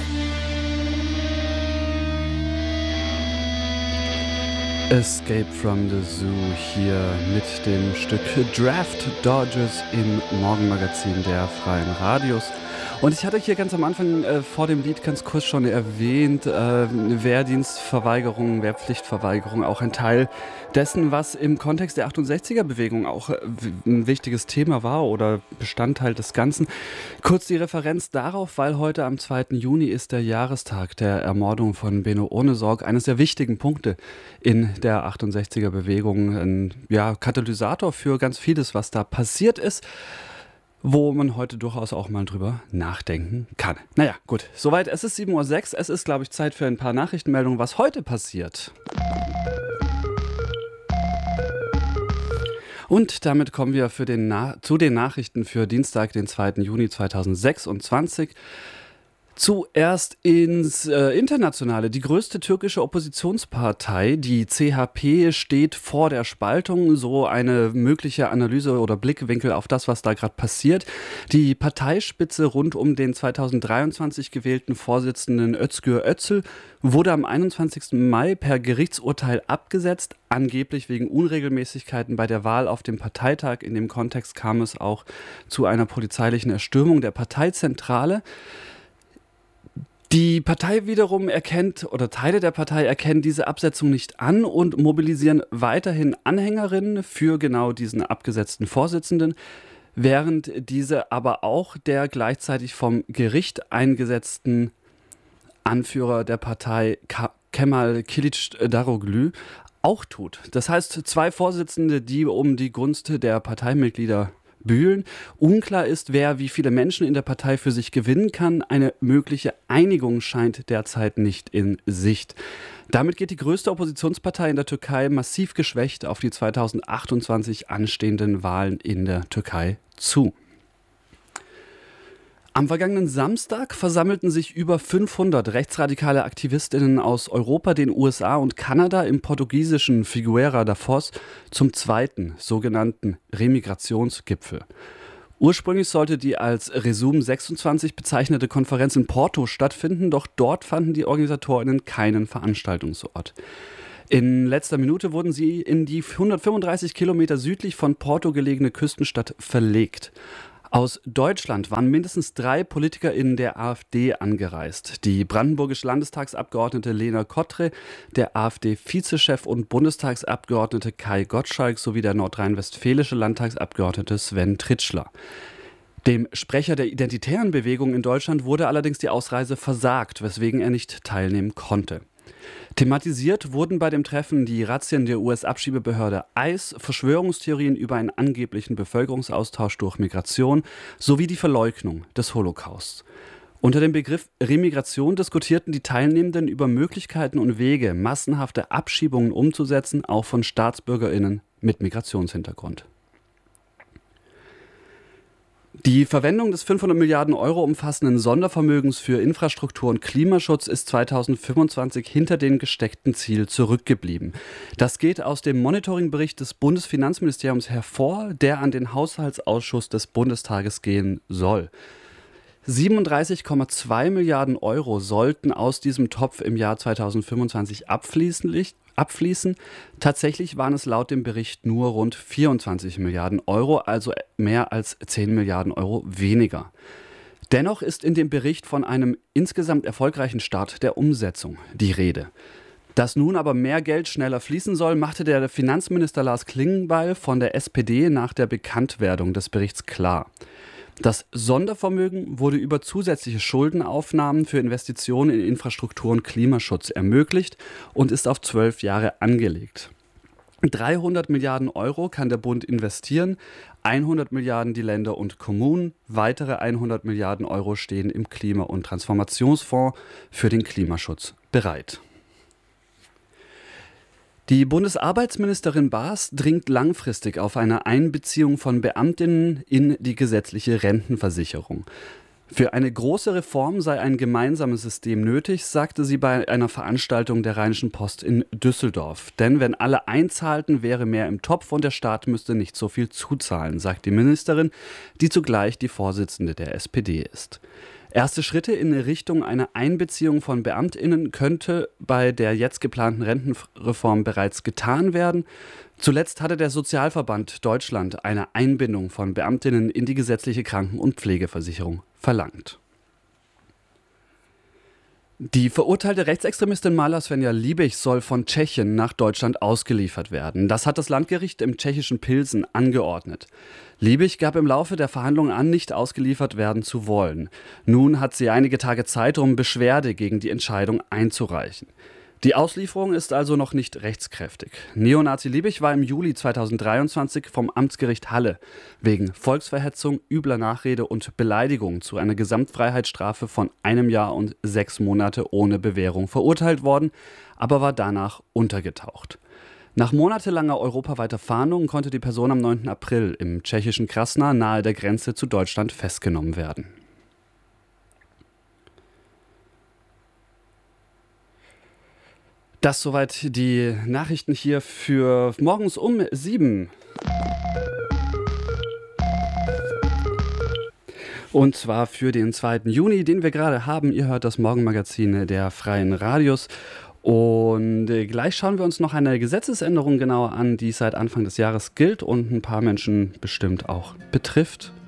Escape from the Zoo hier mit dem Stück Draft Dodgers im Morgenmagazin der Freien Radios. Und ich hatte hier ganz am Anfang vor dem Lied ganz kurz schon erwähnt, Wehrdienstverweigerung, Wehrpflichtverweigerung, auch ein Teil dessen, was im Kontext der 68er-Bewegung auch ein wichtiges Thema war oder Bestandteil des Ganzen. Kurz die Referenz darauf, weil heute am 2. Juni ist der Jahrestag der Ermordung von Benno Ohnesorg, eines der wichtigen Punkte in der 68er-Bewegung, ein Katalysator für ganz vieles, was da passiert ist, wo man heute durchaus auch mal drüber nachdenken kann. Naja, gut, soweit. Es ist 7:06 Uhr. Es ist, glaube ich, Zeit für ein paar Nachrichtenmeldungen, was heute passiert. Und damit kommen wir zu den Nachrichten für Dienstag, den 2. Juni 2026. Zuerst ins Internationale. Die größte türkische Oppositionspartei, die CHP, steht vor der Spaltung. So eine mögliche Analyse oder Blickwinkel auf das, was da gerade passiert. Die Parteispitze rund um den 2023 gewählten Vorsitzenden Özgür Özel wurde am 21. Mai per Gerichtsurteil abgesetzt, angeblich wegen Unregelmäßigkeiten bei der Wahl auf dem Parteitag. In dem Kontext kam es auch zu einer polizeilichen Erstürmung der Parteizentrale. Die Partei wiederum Teile der Partei erkennen diese Absetzung nicht an und mobilisieren weiterhin Anhängerinnen für genau diesen abgesetzten Vorsitzenden, während diese aber auch der gleichzeitig vom Gericht eingesetzten Anführer der Partei Kemal Kılıçdaroğlu auch tut. Das heißt, zwei Vorsitzende, die um die Gunst der Parteimitglieder bühlen. Unklar ist, wer wie viele Menschen in der Partei für sich gewinnen kann. Eine mögliche Einigung scheint derzeit nicht in Sicht. Damit geht die größte Oppositionspartei in der Türkei massiv geschwächt auf die 2028 anstehenden Wahlen in der Türkei zu. Am vergangenen Samstag versammelten sich über 500 rechtsradikale Aktivistinnen aus Europa, den USA und Kanada im portugiesischen Figueira da Foz zum zweiten sogenannten Remigrationsgipfel. Ursprünglich sollte die als Resum 26 bezeichnete Konferenz in Porto stattfinden, doch dort fanden die OrganisatorInnen keinen Veranstaltungsort. In letzter Minute wurden sie in die 135 Kilometer südlich von Porto gelegene Küstenstadt verlegt. Aus Deutschland waren mindestens 3 PolitikerInnen der AfD angereist. Die brandenburgische Landestagsabgeordnete Lena Kottre, der AfD-Vizechef und Bundestagsabgeordnete Kai Gottschalk sowie der nordrhein-westfälische Landtagsabgeordnete Sven Tritschler. Dem Sprecher der Identitären Bewegung in Deutschland wurde allerdings die Ausreise versagt, weswegen er nicht teilnehmen konnte. Thematisiert wurden bei dem Treffen die Razzien der US-Abschiebebehörde ICE, Verschwörungstheorien über einen angeblichen Bevölkerungsaustausch durch Migration sowie die Verleugnung des Holocaust. Unter dem Begriff Remigration diskutierten die Teilnehmenden über Möglichkeiten und Wege, massenhafte Abschiebungen umzusetzen, auch von StaatsbürgerInnen mit Migrationshintergrund. Die Verwendung des 500 Milliarden Euro umfassenden Sondervermögens für Infrastruktur und Klimaschutz ist 2025 hinter dem gesteckten Ziel zurückgeblieben. Das geht aus dem Monitoringbericht des Bundesfinanzministeriums hervor, der an den Haushaltsausschuss des Bundestages gehen soll. 37,2 Milliarden Euro sollten aus diesem Topf im Jahr 2025 abfließen. Tatsächlich waren es laut dem Bericht nur rund 24 Milliarden Euro, also mehr als 10 Milliarden Euro weniger. Dennoch ist in dem Bericht von einem insgesamt erfolgreichen Start der Umsetzung die Rede. Dass nun aber mehr Geld schneller fließen soll, machte der Finanzminister Lars Klingbeil von der SPD nach der Bekanntwerdung des Berichts klar. Das Sondervermögen wurde über zusätzliche Schuldenaufnahmen für Investitionen in Infrastruktur und Klimaschutz ermöglicht und ist auf 12 Jahre angelegt. 300 Milliarden Euro kann der Bund investieren, 100 Milliarden die Länder und Kommunen, weitere 100 Milliarden Euro stehen im Klima- und Transformationsfonds für den Klimaschutz bereit. Die Bundesarbeitsministerin Baas dringt langfristig auf eine Einbeziehung von Beamtinnen in die gesetzliche Rentenversicherung. Für eine große Reform sei ein gemeinsames System nötig, sagte sie bei einer Veranstaltung der Rheinischen Post in Düsseldorf. Denn wenn alle einzahlten, wäre mehr im Topf und der Staat müsste nicht so viel zuzahlen, sagt die Ministerin, die zugleich die Vorsitzende der SPD ist. Erste Schritte in Richtung einer Einbeziehung von BeamtInnen könnte bei der jetzt geplanten Rentenreform bereits getan werden. Zuletzt hatte der Sozialverband Deutschland eine Einbindung von BeamtInnen in die gesetzliche Kranken- und Pflegeversicherung verlangt. Die verurteilte Rechtsextremistin Mala Svenja Liebig soll von Tschechien nach Deutschland ausgeliefert werden. Das hat das Landgericht im tschechischen Pilsen angeordnet. Liebig gab im Laufe der Verhandlungen an, nicht ausgeliefert werden zu wollen. Nun hat sie einige Tage Zeit, um Beschwerde gegen die Entscheidung einzureichen. Die Auslieferung ist also noch nicht rechtskräftig. Neonazi Liebig war im Juli 2023 vom Amtsgericht Halle wegen Volksverhetzung, übler Nachrede und Beleidigung zu einer Gesamtfreiheitsstrafe von 1 Jahr und 6 Monate ohne Bewährung verurteilt worden, aber war danach untergetaucht. Nach monatelanger europaweiter Fahndung konnte die Person am 9. April im tschechischen Krasna nahe der Grenze zu Deutschland festgenommen werden. Das soweit die Nachrichten hier für morgens um 7. Und zwar für den 2. Juni, den wir gerade haben. Ihr hört das Morgenmagazin der Freien Radios. Und gleich schauen wir uns noch eine Gesetzesänderung genauer an, die seit Anfang des Jahres gilt und ein paar Menschen bestimmt auch betrifft.